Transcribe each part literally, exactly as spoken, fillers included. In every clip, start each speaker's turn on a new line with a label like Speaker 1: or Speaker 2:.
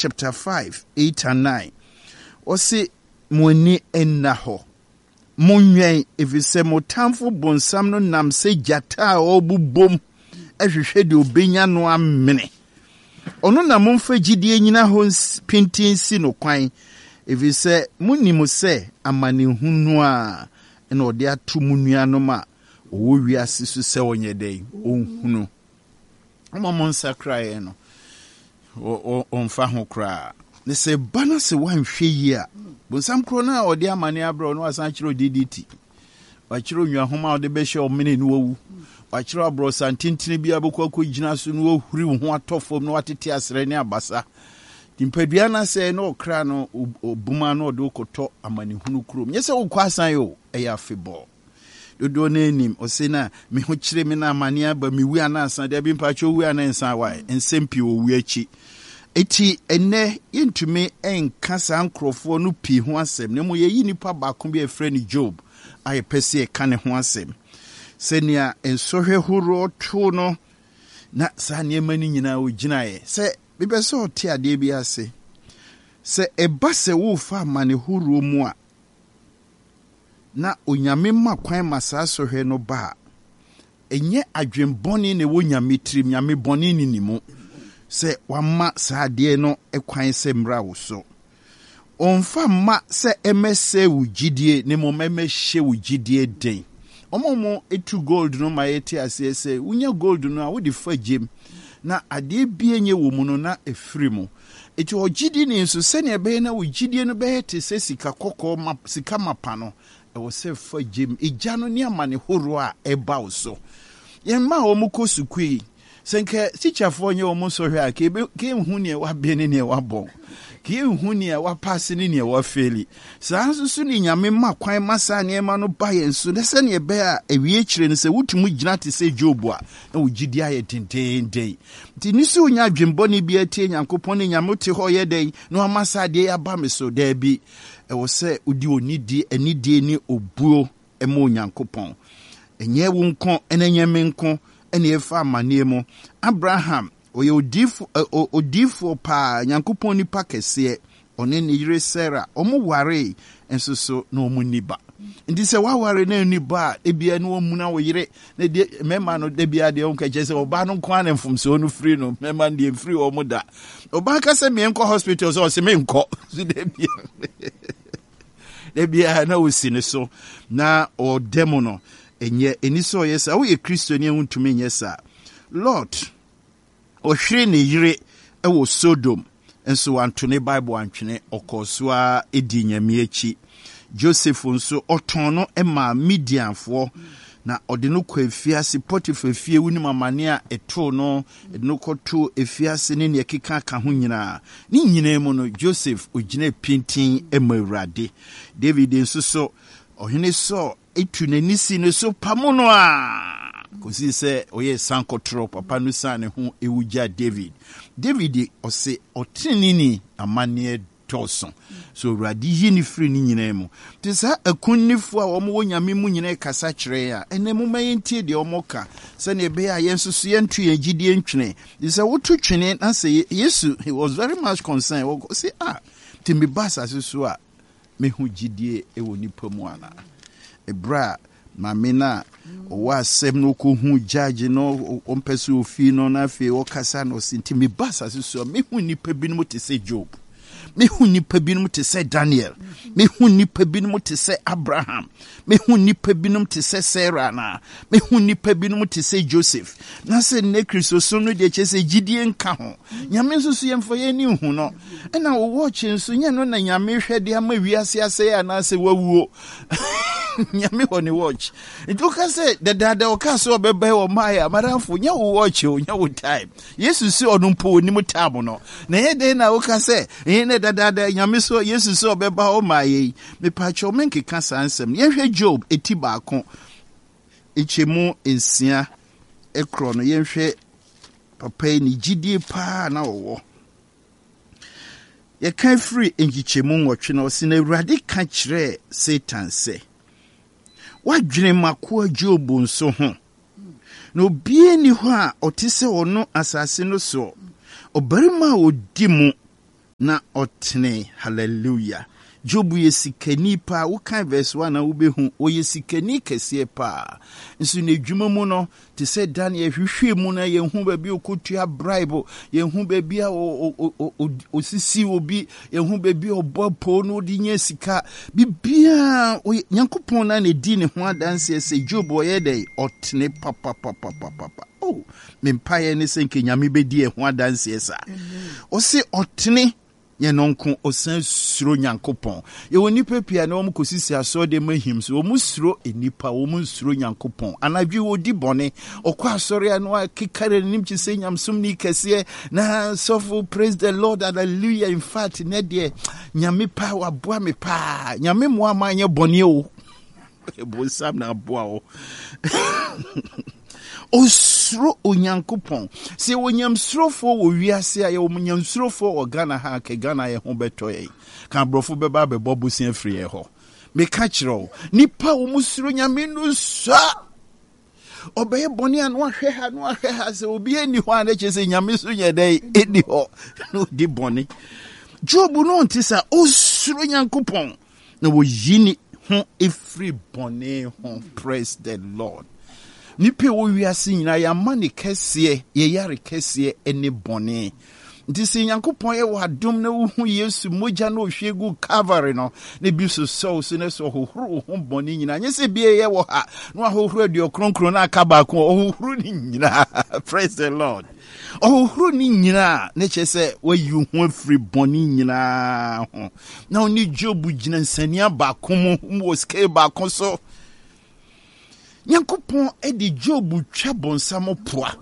Speaker 1: chapter five, eight and nine. Ose moni ennaho. Munyen efise motamfo bonsam no nam se jata obubom ehwehwe de obenya no amene. Ono na momfa gidie nyina ho pintin si no kwan efise munnim se amane hunu a na ode atu munuanom a owo wiase so se onye den onhunu. Omamon sakrae no o onfa ho kra ne se bana se wanhwe yi a bonsam kro na ode amane abro no asan kiro D D T wa kiro nwa homa ode be hye omene no wu wa kiro abro santintini bia bokwa ko gina so no ohuri ho atofom no watete asere ne abasa timpadua na se no kra no obuma no ode koto amane hunu kro nyese wo kwasan yo eya febol dodo na enim osena me ho kire me na amane aba me wi anasan de bi mpacho wi anansan wa ensempi wo wi achi eti ene yintume enka sa nkrofo no pi ho asem ne mo yeyi nipa ba ko bi efre ni Job aye pese e ka ne ho asem senia ensohwe horo to no na sa ne mani nyina wo ginae se bibe so te ade bi ase se eba se wo fa mane horo mu a na onyame ma kwan masa sohwe no ba enye adwemboni ne wo nyame trim nyame boni ni nimu se wama saade no ekwan se mra wo so onfa ma se emese wo gidie ne mo memehye wo gidie den omomo etu gold no ma yeti ase se unya gold no a wo di fagem na ade bie nye wo mu no na efiri mu eti o gidie ni nso se ne be na wo gidie no be te se sika kokko ma sika mapa no e wo se fagem ejja no ne amane horo a eba wo so yemma o mu kosukui senke sichafo nye omo so hwe a ke ke hu ne wa be ne ne wa bon ke hu ne wa pass ne ne wa feli sa susu ni nyame ma kwan masa ne ma no ba ye nso de se ne be a ewie kire ne se wutumu gina te se Job a na wogidi aye tentenden ti ni so nya dwembo ne bi atie Nyankopon ne nyame te ho ye den no amasa de ya ba me so da bi e wo se odi onidi anidie ni obuo e mo Nyankopon enye wo nko enenye me nko ene efa amane mu Abraham oye odifo odifo pa Nyankopon ni pa kese one ne yire Sarah omo ware enso so na omo niba ndi se wa ware na niba ebia na omu na wo yire na de mema no de bia de onka je se oba no kwa na mfumso no free no mema de free omo da oba ka se me enko hospital so se me enko so de bia de bia na osine so na o demo no enye eniso yesa wo ye Kristo ne huntumi nyesa Lord o hwere ne yire e wo Sodom enso antone Bible antwene okosoa edi nyame achi Joseph nso otono e ma Midianfo na ode no kwa efiase Potiphar fie wuni mamane a eto no no koto efiase ne ne keka ka ho nyina ni nyina mu no Joseph ogina pintin e ma Awurade David nso so ohene so etu nanisi ne so pamono a kosi se oye sankotro papa no sane ho ewuja David David ose otinini amane toson so radi yini free ni nyina mu tisa akunnifu a omo wonyame mu nyina kasa kire a ene mu mayenti de omoka se ne be a yensusu yentu yegidie ntwene tisa wotu twene na se Yesu he was very much concerned wo say ah timbi basa susu a mehu gidie e woni pamu ana ebra mamina o wa sem no ko hu judge no o mpese ofi no na fe o kasa no sinti me basa so me hu nipa binum te se Job me hu nipa binum te se Daniel me hu nipa binum te se Abraham me hu nipa binum te se Sarah na me hu nipa binum te se Joseph na se ne Kristo so no de che se gidie nka ho nyame so so yemfo ye ni hu no e na wo watch nso nya no na nyame hwede ama wiase ase ya na se wawuo nyame ho ne watch it look say the dada o ka so bebe o maya maranfo nya wo watch o nya wo time Yesu si onumpo ni mutamu no na ye de na o ka say ye ne dada nyame so Yesu so beba o maye me pacho menke ka sansem ye hwe Job eti ba ko echemu ensia ekro no ye hwe papa ni gidie pa na wo ye kan free engichemu nwotwe na o si na Awurade ka kire Satan se wadwene makoa Job nso ho no bie ni ho a otise ono asase no so obarima odi mu na otne. Hallelujah. Job ye sikani pa wo kan verse one na wo behu o ye sikani kese pa nso ne dwuma mu no te se Daniel hwehwe mu na ye hu ba bi okotua bribe ye hu ba bi o sisi obi ye hu ba bi obopo no di nya sika bibia Nyankopon na ne di ne ho adanse se Job o ye dey otne papa papa papa oh mempaye ne se nke nyame be di e ho adanse sa o se otne ye nonko osan suro Nyankopon ye woni pepia na omu kosisi aso de mahim so omu suro enipa omu suro Nyankopon anadwi wodi bone okwa asore anu akikare nim chi se nyamsum ni kese na sofu praise the Lord, hallelujah. In fact ne de nyame pa wa boa me pa nyame mo amanye bone o ebo sam na boa o osro Onyankopon se wonyam srofo wo wiase aye wonyam srofo o Ghana ha ke Ghana ye ho beto ye kan brofo beba be bobusia free ye ho me ka kiro nipa wo musro nyame no sa obeye boni an wa hwe ha no hwe ha se obi ani ho an che se nyame so nye dai edi ho no di boni Job no ntisa osro Nyankopon na wo yini ho every boni ho. Praise the Lord. Nipe wo wiase nyina ya mane kese ye yare kese ene bone nti se Nyankopon ye wadom na wo hu Yesu moja na ohwegu Calvary no ne bi so so so ne so hohoro ho bone nyina nye se bie ye wo ha no ahohoro ade okronkron na aka ba ko hohoro ni nyina. Praise the Lord. Hohoro ni nyina ne che se wa yu ho afri bone nyina ho na oni Job gina nsania ba ko mo mo scale ba ko so Nyankopon edi Job twa bonsam poa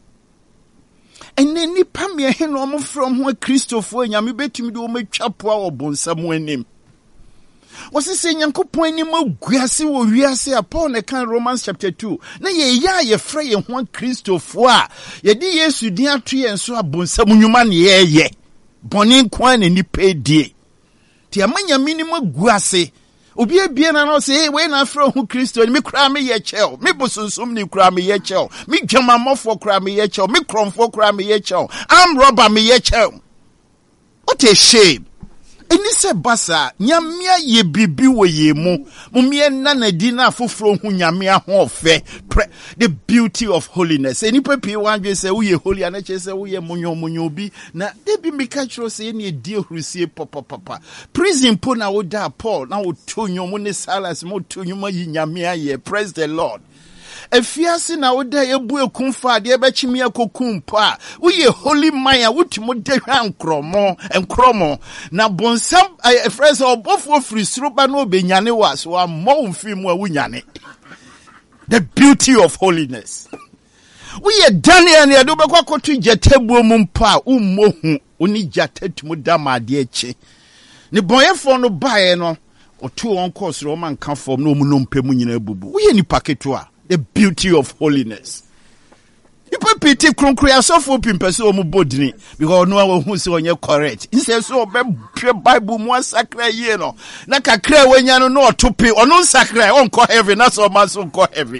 Speaker 1: ene nipa me he no mo from ho Christopher nyame betumi de o matwa poa wo bonsam anim wose se Nyankopon anim aguase wo wiase a Paul ne kan Romans chapter two na ye ya ye frɛ ye ho Christopher a ye di Yesu din ato ye nso abonsam nwuma ne ye ye bone kwa na nipa die ti amanya minim aguase obi ebie na no say we na afro hu Kristo me kura me ye chel me bosunsum ni kura me ye chel me dwamamofo kura me ye chel me kromfo kura me ye chel am robber me ye chel. What a shame. Eni se basa nyamia ye bibi wo ye mu mumie na na di na afofro hu nyamia ho ofe the beauty of holiness. Eni pepi wanwe se wo ye holy ana che se wo ye munyo munyo bi na de bi me ka chiro se eni edi ohrusie papa papa prison po na wo da Paul na wo to nyomo ne Silas mo to nyomo yi nyamia ye. Praise the Lord. Efiase na woda ebu ekumfa de ebechimi akokumpa wo ye holy maya wutimo de hwa nkromo nkromo na bonsam efrese obofo free sroba na obenyane wa so ammo mfimu a wunyane. The beauty of holiness. We ye Daniel ne do bekwa kotu jetebuo mu mpa ummohu oni jatetumu dama de echi ne boyefo no bae no otu on course ro man kan form no mu no mpemu nyina bubu. We ye ni paketo a the beauty of holiness. You pity kronkria so for pimpese o mu bodini because no one who say onye correct. Instead so be Bible mu sakra ye no. Na kakra wanya no no topi ono sakra on ko heaven na so man so ko heaven.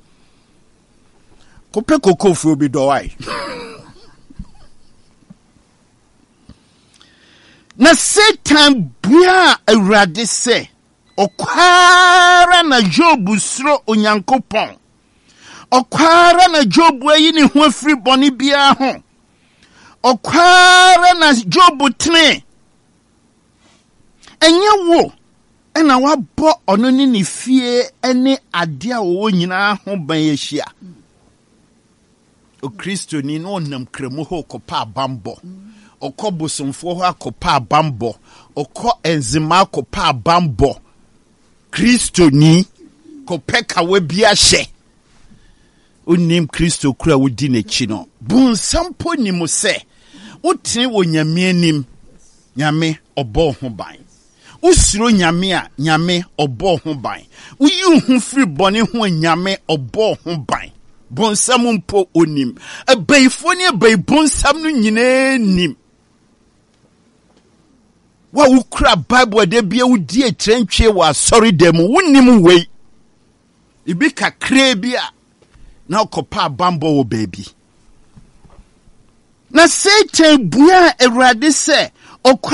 Speaker 1: Kope koko fu bi do wai. Na Satan bua awrade se okwara na Job suro Onyankopon okwara na Job ayi ni ho afri bone bia ho okwara na Job tene enye wo ena wabɔ ono ni ne fie ene ade a wo nyina ho ban yehia o Kristo ni no nam kremu ho kopa bambo okobosomfo ho akopa bambo okɔ enzima akopa bambo Kristo ni kopeka we bia hye onim Kristo kura wodi n'echi no bunsampo ni mo se wotene wo nyame anim nyame obɔ ho ban usiro nyame a nyame obɔ ho ban uyi hu free bone ho nyame obɔ ho ban bonsam mpo onim abaifo ne abai bonsam no nyina nim wa ukra Bible de bia wudi etrentwe wa sorry dem wonnim wei ibi kakra bia na okopa bambo wo baby na Satan bua Awurade se